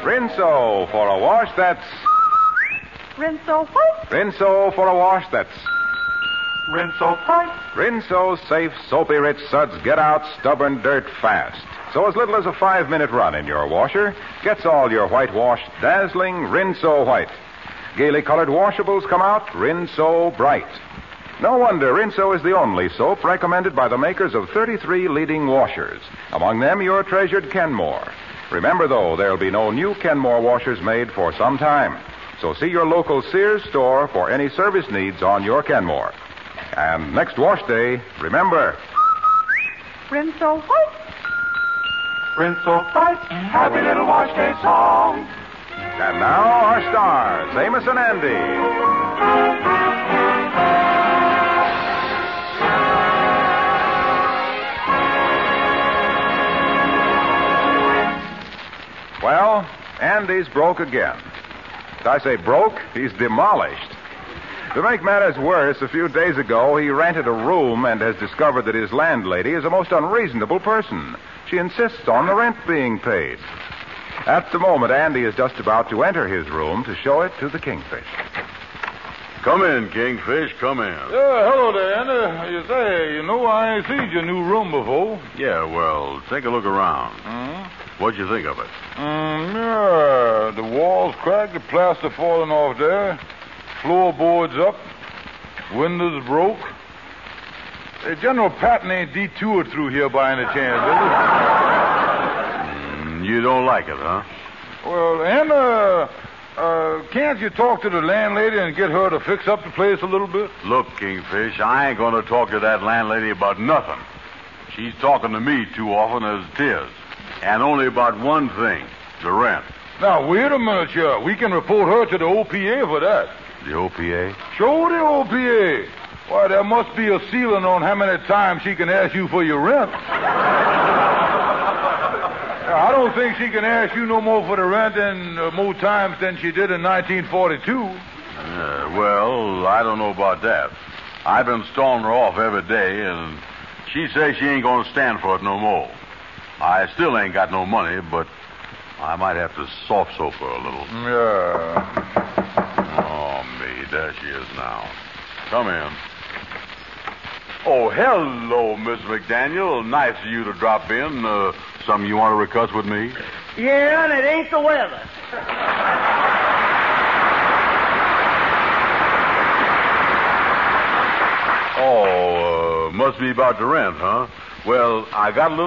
Rinso for a wash that's... Rinso what? Rinso for a wash that's... Rinso what? Rinso safe, soapy rich suds get out stubborn dirt fast. So as little as a 5-minute run in your washer gets all your whitewash dazzling Rinso white. Gaily colored washables come out Rinso bright. No wonder Rinso is the only soap recommended by the makers of 33 leading washers. Among them, your treasured Kenmore. Remember, though, there'll be no new Kenmore washers made for some time. So see your local Sears store for any service needs on your Kenmore. And next wash day, remember... Rinso what? Rinso what? Happy little wash day song. And now our stars, Amos and Andy. Well, Andy's broke again. Did I say broke? He's demolished. To make matters worse, a few days ago, he rented a room and has discovered that his landlady is a most unreasonable person. She insists on the rent being paid. At the moment, Andy is just about to enter his room to show it to the Kingfish. Come in, Kingfish, come in. Hello there, Andy. You say, I ain't seen your new room before. Yeah, well, take a look around. What'd you think of it? Yeah, the walls cracked, the plaster falling off there, floorboards up, windows broke. General Patton ain't detoured through here by any chance, is You don't like it, huh? he? Well, Andy, can't you talk to the landlady and get her to fix up the place a little bit? Look, Kingfish, I ain't going to talk to that landlady about nothing. She's talking to me too often as it is. And only about one thing, the rent. Now, wait a minute, sir. We can report her to the OPA for that. The OPA? Show the OPA. Why, there must be a ceiling on how many times she can ask you for your rent. I don't think she can ask you no more for the rent in more times than she did in 1942. Well, I don't know about that. I've been stalling her off every day, and she says she ain't going to stand for it no more. I still ain't got no money, but I might have to soft soap her a little. Yeah. Oh, me, there she is now. Come in. Oh, hello, Miss McDaniel. Nice of you to drop in. Something you want to recuss with me? Yeah, and it ain't the weather. Oh, must be about the rent, huh? Well, I got a little